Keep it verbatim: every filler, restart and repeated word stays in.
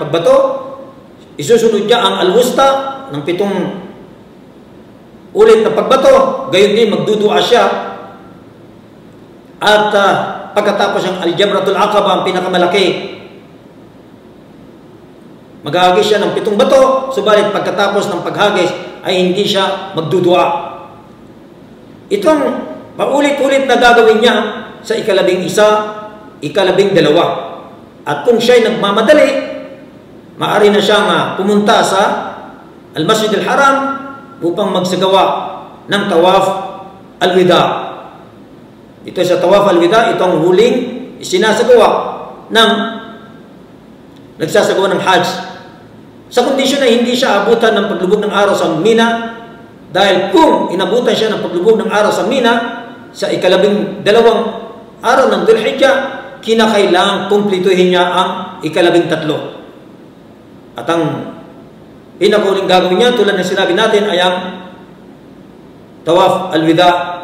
pagbato, isusunod niya ang al-wusta ng pitong ulit na pagbato, gayon din magdudua siya. At uh, pagkatapos ang al-jamratul aqaba, ang pinakamalaki, maghahagis siya ng pitong bato, subalit pagkatapos ng paghagis ay hindi siya magdudua. Itong paulit-ulit na gagawin niya sa ikalabing isa, ikalabing dalawa. At kung siya'y nagmamadali, maaari na siyang uh, pumunta sa Al-Masjid Al-Haram upang magsagawa ng tawaf al-wida. Ito sa tawaf al-wida, itong huling isinasagawa ng nagsasagawa ng Hajj. Sa kondisyon na hindi siya abutan ng paglubog ng araw sa Mina, dahil kung inabutan siya ng paglubog ng araw sa Mina, sa ikalabing dalawang araw ng Dhul Hijjah, kinakailangang kumplituhin niya ang ikalabing tatlo. At ang pinakauling gagawin niya, tulad ng sinabi natin, ay ang tawaf al-wida